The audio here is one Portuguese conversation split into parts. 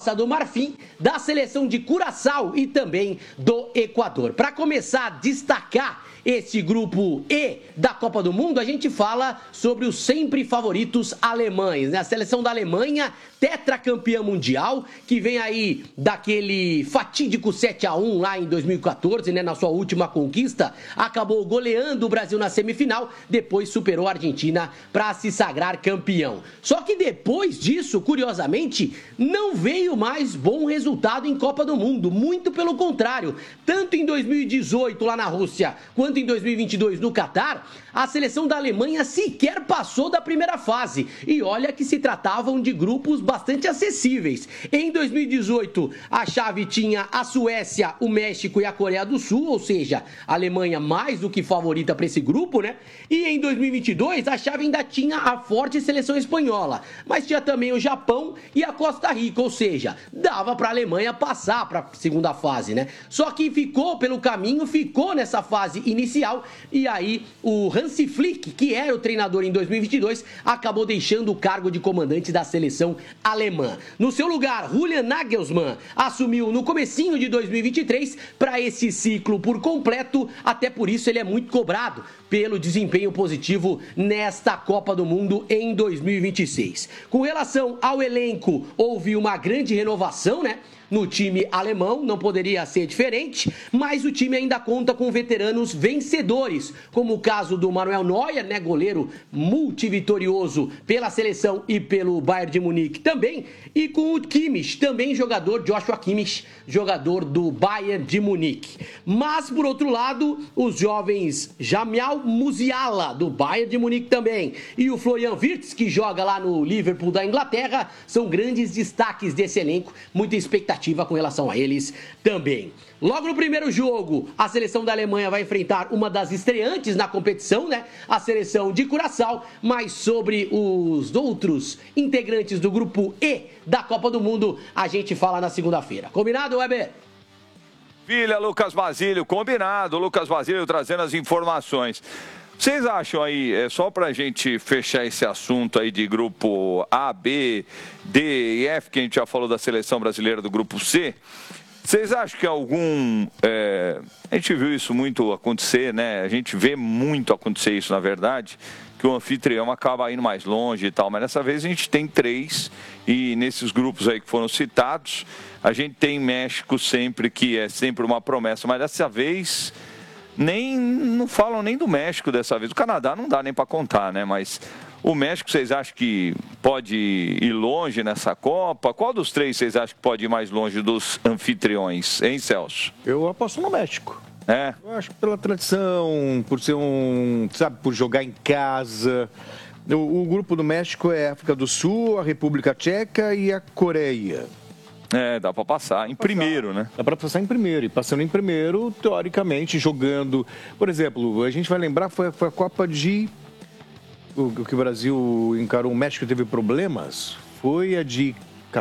Costa do Marfim, da seleção de Curaçao e também do Equador. Para começar a destacar esse grupo E da Copa do Mundo, a gente fala sobre os sempre favoritos alemães, né? A seleção da Alemanha, tetracampeã mundial, que vem aí daquele fatídico 7-1 lá em 2014, né? Na sua última conquista, acabou goleando o Brasil na semifinal, depois superou a Argentina para se sagrar campeão. Só que depois disso, curiosamente, não veio mais bom resultado em Copa do Mundo, muito pelo contrário. Tanto em 2018 lá na Rússia, quanto em 2022 no Catar, a seleção da Alemanha sequer passou da primeira fase. E olha que se tratavam de grupos bastante acessíveis. Em 2018, a chave tinha a Suécia, o México e a Coreia do Sul, ou seja, a Alemanha mais do que favorita para esse grupo, né? E em 2022, a chave ainda tinha a forte seleção espanhola, mas tinha também o Japão e a Costa Rica, ou seja, dava para a Alemanha passar para a segunda fase, né? Só que ficou pelo caminho, ficou nessa fase inicial, e aí o Hansi Flick, que era o treinador em 2022, acabou deixando o cargo de comandante da seleção alemã. No seu lugar, Julian Nagelsmann assumiu no comecinho de 2023 para esse ciclo por completo, até por isso ele é muito cobrado pelo desempenho positivo nesta Copa do Mundo em 2026. Com relação ao elenco, houve uma grande renovação, né? No time alemão, não poderia ser diferente, mas o time ainda conta com veteranos vencedores, como o caso do Manuel Neuer, né, goleiro multivitorioso pela seleção e pelo Bayern de Munique também, e com o Kimmich, também jogador, Joshua Kimmich, jogador do Bayern de Munique. Mas, por outro lado, os jovens Jamal Musiala, do Bayern de Munique também, e o Florian Wirtz, que joga lá no Liverpool da Inglaterra, são grandes destaques desse elenco, muita expectativa com relação a eles também. Logo no primeiro jogo, a seleção da Alemanha vai enfrentar uma das estreantes na competição, né? A seleção de Curaçao, mas sobre os outros integrantes do grupo E da Copa do Mundo, a gente fala na segunda-feira. Combinado, Weber? Filha, Lucas Basílio, combinado. Lucas Basílio trazendo as informações. Vocês acham aí, só para a gente fechar esse assunto aí de grupo A, B, D e F, que a gente já falou da seleção brasileira do grupo C, vocês acham que a gente viu isso muito acontecer, né? A gente vê muito acontecer isso, na verdade, que o anfitrião acaba indo mais longe e tal, mas dessa vez a gente tem 3, e nesses grupos aí que foram citados, a gente tem México sempre, que é sempre uma promessa, mas dessa vez... não falam nem do México dessa vez. O Canadá não dá nem para contar, né? Mas o México, vocês acham que pode ir longe nessa Copa? Qual dos 3 vocês acham que pode ir mais longe dos anfitriões, hein, Celso? Eu aposto no México. É? Eu acho que pela tradição, por ser por jogar em casa. O grupo do México é a África do Sul, a República Tcheca e a Coreia. Dá pra passar em primeiro, né? Dá pra passar em primeiro. E passando em primeiro, teoricamente, jogando... Por exemplo, a gente vai lembrar, foi a Copa de... O que o Brasil encarou, o México teve problemas. Foi a de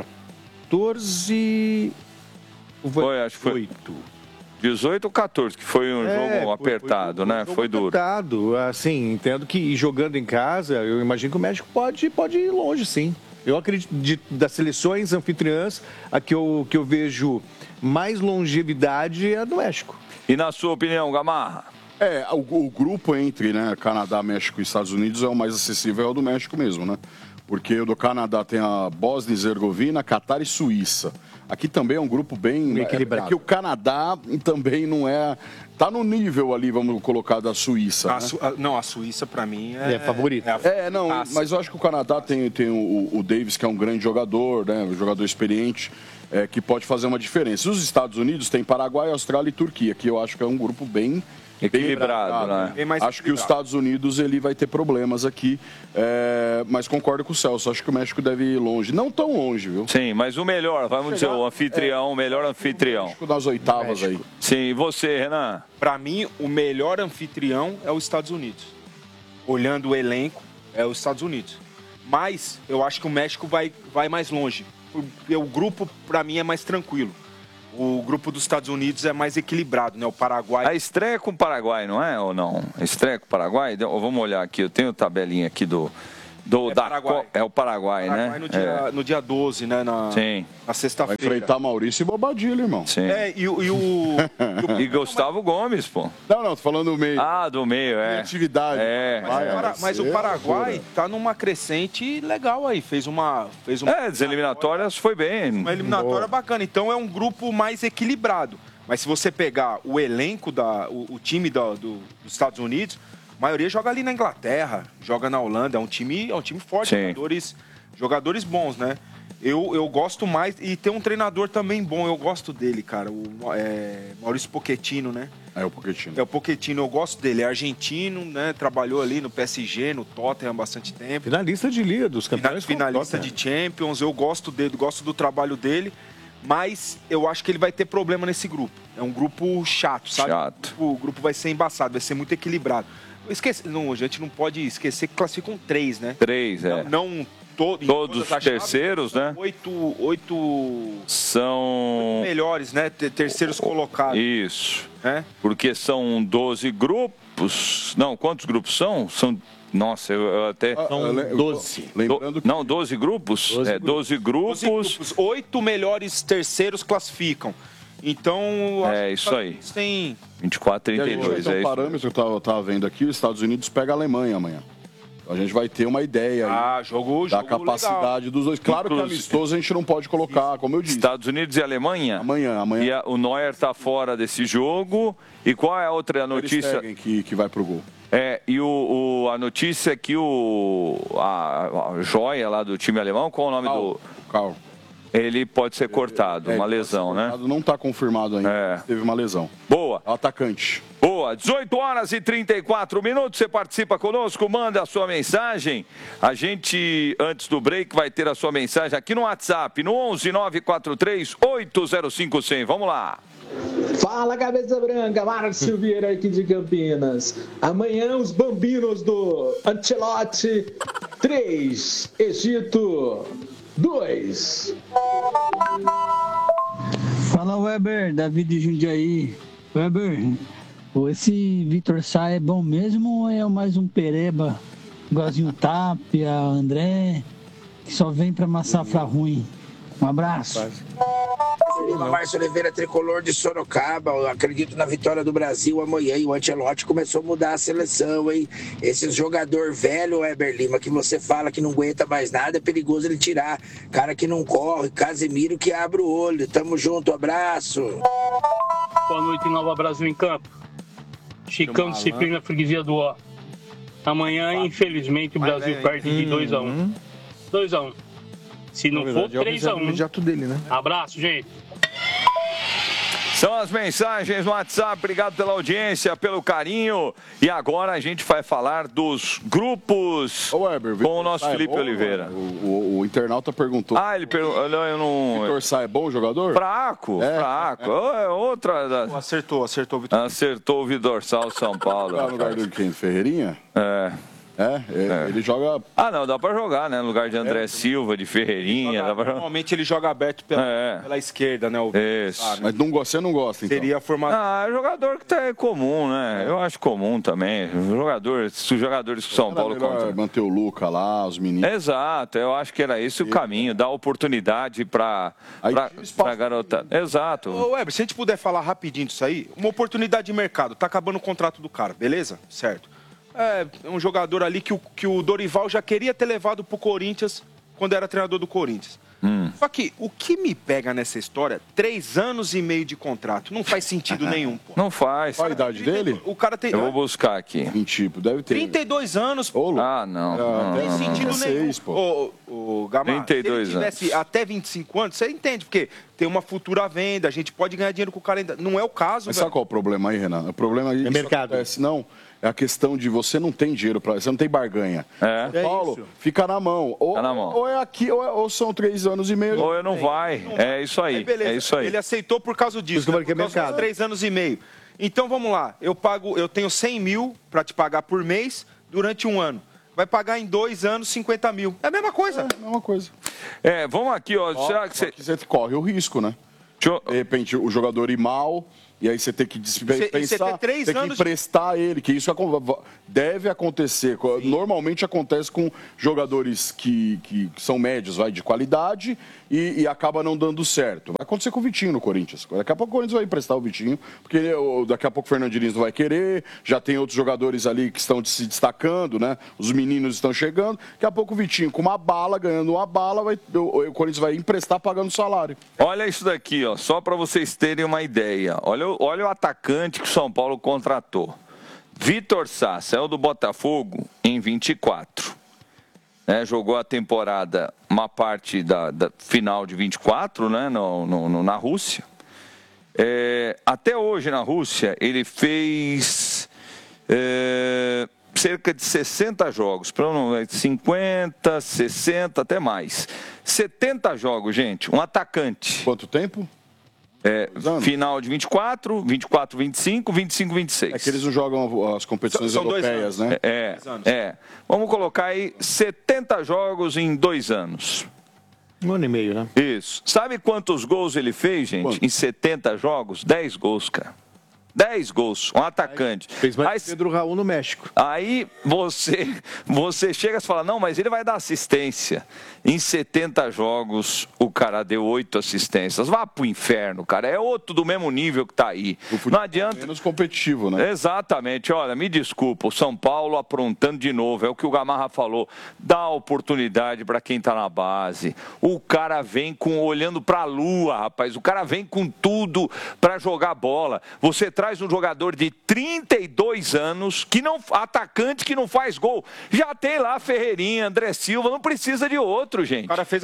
14... Foi, acho que foi 8. 18 ou 14, que foi um jogo apertado, né? Foi duro. Apertado, assim, entendo que jogando em casa, eu imagino que o México pode ir longe, sim. Eu acredito das seleções anfitriãs, a que eu vejo mais longevidade é a do México. E na sua opinião, Gamarra? O grupo entre, né, Canadá, México e Estados Unidos é o mais acessível, é o do México mesmo, né? Porque o do Canadá tem a Bósnia e Herzegovina, Catar e Suíça. Aqui também é um grupo bem equilibrado. Porque o Canadá também não é... Tá no nível ali, vamos colocar, da Suíça. A Suíça, pra mim, é favorita. Mas eu acho que o Canadá tem o Davis, que é um grande jogador, né? Um jogador experiente, que pode fazer uma diferença. Os Estados Unidos têm Paraguai, Austrália e Turquia, que eu acho que é um grupo bem equilibrado, né? Acho que os Estados Unidos ele vai ter problemas aqui, mas concordo com o Celso, acho que o México deve ir longe, não tão longe, viu? Sim, mas o melhor, vamos dizer, o anfitrião, o melhor anfitrião. O México nas oitavas aí. Sim, e você, Renan? Pra mim, o melhor anfitrião é os Estados Unidos. Olhando o elenco, é os Estados Unidos. Mas eu acho que o México vai mais longe, porque o grupo, pra mim, é mais tranquilo. O grupo dos Estados Unidos é mais equilibrado, né? O Paraguai... A estreia com o Paraguai, não é? Ou não? A estreia com o Paraguai? Vamos olhar aqui, eu tenho a tabelinha aqui Paraguai. É o Paraguai, né? No dia 12, né? Na sexta-feira. Vai enfrentar Maurício e Bobadilha, irmão. Sim. E Gustavo Gomes, pô. Não, tô falando do meio. Ah, do meio, Atividade. Mas o Paraguai tá numa crescente legal aí. Fez uma as eliminatórias foi bem. Uma eliminatória bacana. Então é um grupo mais equilibrado. Mas se você pegar o elenco, o time dos Estados Unidos, a maioria joga ali na Inglaterra, joga na Holanda. É um time forte, jogadores bons, né? Eu gosto mais, e tem um treinador também bom, eu gosto dele, cara, o Maurício Pochettino, né? O Pochettino. É o Pochettino, eu gosto dele, é argentino, né? Trabalhou ali no PSG, no Tottenham há bastante tempo. Finalista de Liga dos Campeões. Finalista de Champions, eu gosto dele, gosto do trabalho dele, mas eu acho que ele vai ter problema nesse grupo. É um grupo chato, sabe? O grupo vai ser embaçado, vai ser muito equilibrado. A gente não pode esquecer que classificam 3, né? 3, Todos os terceiros, né? 8 são melhores, né? Terceiros colocados. Isso. Porque são 12 grupos. Não, quantos grupos são? Nossa, eu até... São 12. Lembrando que... Não, 12 grupos? 12 grupos. 8 melhores terceiros classificam. Então, isso aí. Tem 24, 32. O parâmetro que eu tava vendo aqui, os Estados Unidos pega a Alemanha amanhã. A gente vai ter uma ideia aí da capacidade legal dos dois. Claro que amistoso a gente não pode colocar, como eu disse. Estados Unidos e Alemanha? Amanhã. E o Neuer está fora desse jogo. E qual é a outra notícia? Que vai pro gol. E a notícia é que a joia lá do time alemão, qual o nome do... Carl. Ele pode ser cortado, uma lesão, né? Não está confirmado ainda, teve uma lesão. Boa. Atacante. Boa, 18h34, você participa conosco, manda a sua mensagem. A gente, antes do break, vai ter a sua mensagem aqui no WhatsApp, no 11 943 805 100. Vamos lá. Fala, cabeça branca, Márcio Vieira aqui de Campinas. Amanhã os bambinos do Ancelotti 3, Egito 2. Fala, Weber, Davi de Jundiaí. Weber, esse Vitor Sá é bom mesmo ou é mais um pereba? Igualzinho Tapia, André, que só vem pra uma safra ruim. Um abraço. Márcio Oliveira, tricolor de Sorocaba. Eu acredito na vitória do Brasil amanhã. E o Ancelotti começou a mudar a seleção, hein? Esse jogador velho, Weber Lima, que você fala que não aguenta mais nada, é perigoso ele tirar. Cara que não corre, Casemiro que abre o olho. Tamo junto, abraço. Boa noite, Nova Brasil em Campo. Chicão, disciplina, freguesia do Ó. Amanhã, infelizmente, o Brasil perde de 2-1. 2-1. Se não for 3-1. Dele, né? Abraço, gente. São as mensagens no WhatsApp. Obrigado pela audiência, pelo carinho. E agora a gente vai falar dos grupos com o nosso Felipe Oliveira. O internauta perguntou. Ele perguntou. Eu não... Vitor Sá é bom jogador? Fraco. Outra. Acertou o Vitor. Acertou o Vitor Sá, o São Paulo. No lugar do quem? Ferreirinha? Ele joga... não, dá pra jogar, né? No lugar de André Silva, de Ferreirinha. Normalmente ele joga aberto pela esquerda, né? Isso. Mas você não gosta, então? Seria a formação. É jogador que é comum, né? Eu acho comum também. Os jogadores que o São Paulo contra. Manter o Luca lá, os meninos. Exato, eu acho que era esse o caminho, dar oportunidade pra garotada. Exato. Weber, se a gente puder falar rapidinho disso aí, uma oportunidade de mercado, tá acabando o contrato do cara, beleza? Certo. É um jogador ali que o Dorival já queria ter levado pro Corinthians quando era treinador do Corinthians. Só que o que me pega nessa história, 3 anos e meio de contrato, não faz sentido nenhum, pô. Não faz. Qual a idade dele? O cara tem... Eu vou buscar aqui. Deve ter. 32 anos. Não. Não tem sentido nenhum. O Gamarra, 32 se ele tivesse até 25 anos, você entende, porque tem uma futura venda, a gente pode ganhar dinheiro com o cara ainda. Não é o caso, Mas sabe qual é o problema aí, Renan? O problema aí é mercado. Não, é a questão de você não tem dinheiro, você não tem barganha. São Paulo fica na mão. Ou é aqui, ou são 3 anos e meio. Ou não vai. É isso aí. Beleza. É isso aí. Ele aceitou por causa disso. Por causa dos 3 anos e meio. Então vamos lá. Eu tenho 100 mil para te pagar por mês durante 1 ano. Vai pagar em 2 anos 50 mil. É a mesma coisa. É a mesma coisa. Vamos aqui, ó. Será que você corre o risco, né? De repente, o jogador ir mal, E aí você tem que dispensar, tem que emprestar ele, que isso deve acontecer. Normalmente acontece com jogadores que são médios, de qualidade, e acaba não dando certo. Vai acontecer com o Vitinho no Corinthians. Daqui a pouco o Corinthians vai emprestar o Vitinho, porque daqui a pouco o Fernando Diniz não vai querer, já tem outros jogadores ali que estão se destacando, né? Os meninos estão chegando. Daqui a pouco o Vitinho, com uma bala, ganhando uma bala, o Corinthians vai emprestar pagando salário. Olha isso daqui, ó, só para vocês terem uma ideia. Olha o atacante que o São Paulo contratou. Vitor Sá saiu do Botafogo em 24. Jogou a temporada, uma parte da final de 24, né, na Rússia. Até hoje na Rússia ele fez cerca de 60 jogos, 50, 60, até mais. 70 jogos, gente, um atacante. Quanto tempo? Final de 24, 24, 25, 25, 26. É que eles não jogam as competições europeias, né? Vamos colocar aí 70 jogos em 2 anos. 1 ano e meio, né? Isso. Sabe quantos gols ele fez, gente? Quanto? Em 70 jogos? 10 gols, cara. 10 gols, um atacante. Fez mais que Pedro Raul no México. Aí você chega e fala, não, mas ele vai dar assistência. Em 70 jogos, o cara deu 8 assistências. Vá pro inferno, cara. É outro do mesmo nível que tá aí. Não adianta. Menos competitivo, né? Exatamente. Olha, me desculpa, o São Paulo aprontando de novo. É o que o Gamarra falou. Dá oportunidade para quem tá na base. O cara vem olhando pra lua, rapaz. O cara vem com tudo para jogar bola. Você traz um jogador de 32 anos, atacante que não faz gol. Já tem lá Ferreirinha, André Silva, não precisa de outro, gente. O cara fez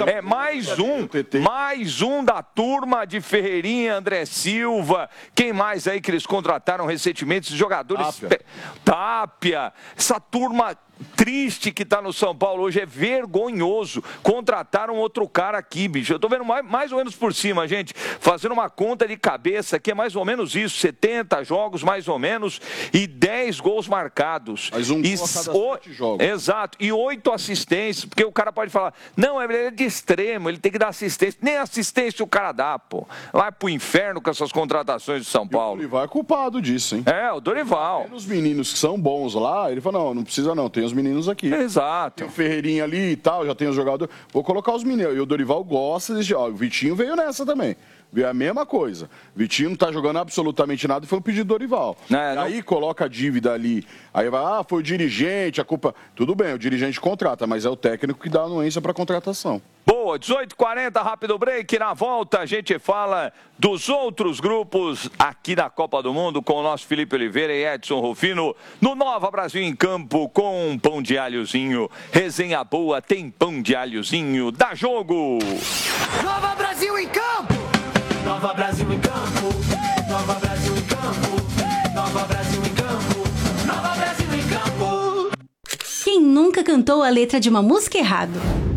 mais um da turma de Ferreirinha, André Silva. Quem mais aí que eles contrataram recentemente? Esses jogadores. Tápia. Essa turma triste que tá no São Paulo hoje, é vergonhoso. Contrataram outro cara aqui, bicho. Eu tô vendo mais ou menos por cima, gente, fazendo uma conta de cabeça que é mais ou menos isso, 70 jogos mais ou menos e 10 gols marcados. Mais um gol a cada 7 jogos. Exato, e 8 assistências, porque o cara pode falar, não, ele é de extremo, ele tem que dar assistência. Nem assistência o cara dá, pô. Vai pro inferno com essas contratações do São Paulo. O Dorival é culpado disso, hein? O Dorival. Os meninos que são bons lá, ele fala, não precisa não, tem os meninos aqui. Exato. Tem o Ferreirinha ali e tal, já tem os jogadores. Vou colocar os meninos. E o Dorival gosta de... o Vitinho veio nessa também. Veio a mesma coisa. Vitinho não tá jogando absolutamente nada e foi um pedido do Dorival. Aí coloca a dívida ali. Aí vai, foi o dirigente, a culpa... Tudo bem, o dirigente contrata, mas é o técnico que dá anuência para contratação. Boa, 18h40, rápido break. Na volta a gente fala dos outros grupos aqui da Copa do Mundo com o nosso Felipe Oliveira e Edson Rufino no Nova Brasil em Campo com um pão de alhozinho. Resenha boa, tem pão de alhozinho. Dá jogo! Nova Brasil em Campo! Nova Brasil em Campo! Nova Brasil em Campo! Nova Brasil em Campo! Nova Brasil em Campo! Quem nunca cantou a letra de uma música errado?